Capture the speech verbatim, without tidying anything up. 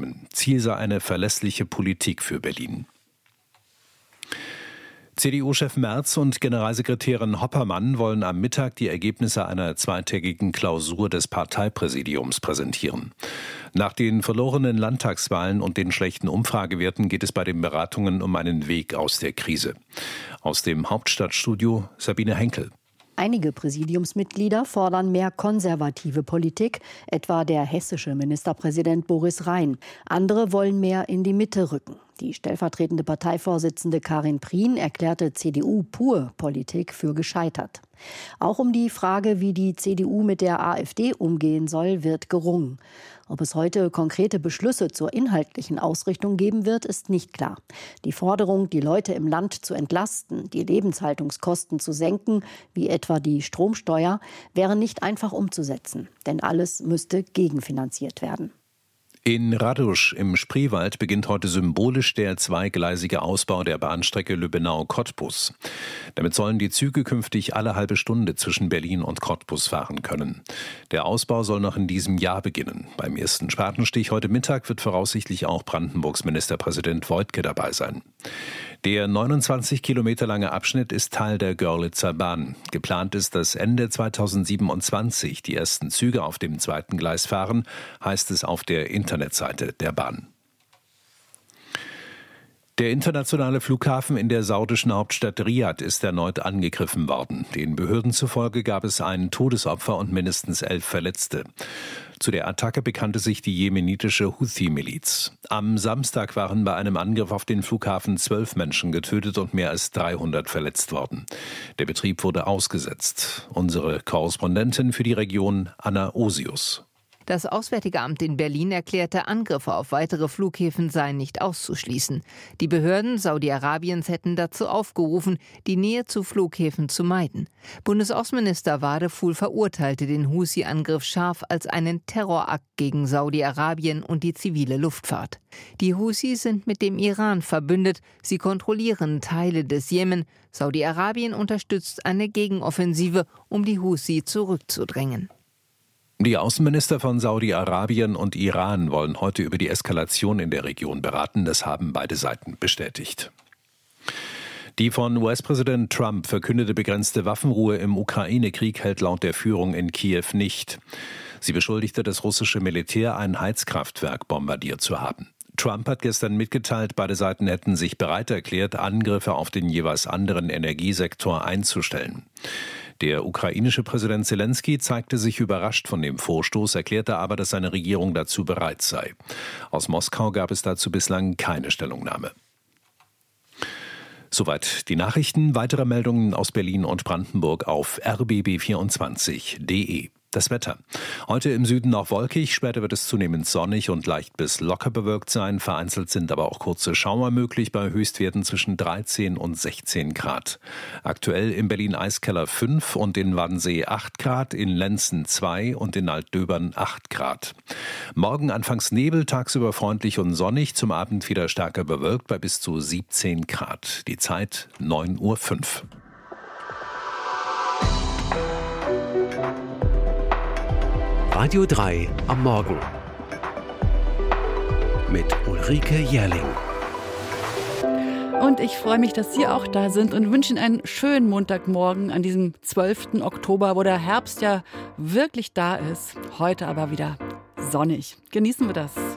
zustimmen. Ziel sei eine verlässliche Politik für Berlin. C D U-Chef Merz und Generalsekretärin Hoppermann wollen am Mittag die Ergebnisse einer zweitägigen Klausur des Parteipräsidiums präsentieren. Nach den verlorenen Landtagswahlen und den schlechten Umfragewerten geht es bei den Beratungen um einen Weg aus der Krise. Aus dem Hauptstadtstudio Sabine Henkel. Einige Präsidiumsmitglieder fordern mehr konservative Politik, etwa der hessische Ministerpräsident Boris Rhein. Andere wollen mehr in die Mitte rücken. Die stellvertretende Parteivorsitzende Karin Prien erklärte C D U-Pur-Politik für gescheitert. Auch um die Frage, wie die C D U mit der AfD umgehen soll, wird gerungen. Ob es heute konkrete Beschlüsse zur inhaltlichen Ausrichtung geben wird, ist nicht klar. Die Forderung, die Leute im Land zu entlasten, die Lebenshaltungskosten zu senken, wie etwa die Stromsteuer, wäre nicht einfach umzusetzen. Denn alles müsste gegenfinanziert werden. In Radusch im Spreewald beginnt heute symbolisch der zweigleisige Ausbau der Bahnstrecke Lübbenau-Cottbus. Damit sollen die Züge künftig alle halbe Stunde zwischen Berlin und Cottbus fahren können. Der Ausbau soll noch in diesem Jahr beginnen. Beim ersten Spatenstich heute Mittag wird voraussichtlich auch Brandenburgs Ministerpräsident Woidke dabei sein. Der neunundzwanzig Kilometer lange Abschnitt ist Teil der Görlitzer Bahn. Geplant ist, dass Ende zweitausendsiebenundzwanzig die ersten Züge auf dem zweiten Gleis fahren, heißt es auf der Internetseite der Bahn. Der internationale Flughafen in der saudischen Hauptstadt Riad ist erneut angegriffen worden. Den Behörden zufolge gab es ein Todesopfer und mindestens elf Verletzte. Zu der Attacke bekannte sich die jemenitische Houthi-Miliz. Am Samstag waren bei einem Angriff auf den Flughafen zwölf Menschen getötet und mehr als dreihundert verletzt worden. Der Betrieb wurde ausgesetzt. Unsere Korrespondentin für die Region, Anna Osius. Das Auswärtige Amt in Berlin erklärte, Angriffe auf weitere Flughäfen seien nicht auszuschließen. Die Behörden Saudi-Arabiens hätten dazu aufgerufen, die Nähe zu Flughäfen zu meiden. Bundesaußenminister Wadefuhl verurteilte den Houthi-Angriff scharf als einen Terrorakt gegen Saudi-Arabien und die zivile Luftfahrt. Die Houthi sind mit dem Iran verbündet. Sie kontrollieren Teile des Jemen. Saudi-Arabien unterstützt eine Gegenoffensive, um die Houthi zurückzudrängen. Die Außenminister von Saudi-Arabien und Iran wollen heute über die Eskalation in der Region beraten. Das haben beide Seiten bestätigt. Die von U S-Präsident Trump verkündete begrenzte Waffenruhe im Ukraine-Krieg hält laut der Führung in Kiew nicht. Sie beschuldigte das russische Militär, ein Heizkraftwerk bombardiert zu haben. Trump hat gestern mitgeteilt, beide Seiten hätten sich bereit erklärt, Angriffe auf den jeweils anderen Energiesektor einzustellen. Der ukrainische Präsident Zelensky zeigte sich überrascht von dem Vorstoß, erklärte aber, dass seine Regierung dazu bereit sei. Aus Moskau gab es dazu bislang keine Stellungnahme. Soweit die Nachrichten. Weitere Meldungen aus Berlin und Brandenburg auf r b b vierundzwanzig punkt d e. Das Wetter. Heute im Süden noch wolkig, später wird es zunehmend sonnig und leicht bis locker bewölkt sein. Vereinzelt sind aber auch kurze Schauer möglich bei Höchstwerten zwischen dreizehn und sechzehn Grad. Aktuell in Berlin Eiskeller fünf und in Wannsee acht Grad, in Lenzen zwei und in Altdöbern acht Grad. Morgen anfangs Nebel, tagsüber freundlich und sonnig, zum Abend wieder stärker bewölkt bei bis zu siebzehn Grad. Die Zeit neun Uhr fünf. Radio drei am Morgen mit Ulrike Jährling. Und ich freue mich, dass Sie auch da sind und wünsche Ihnen einen schönen Montagmorgen an diesem zwölften Oktober, wo der Herbst ja wirklich da ist. Heute aber wieder sonnig. Genießen wir das.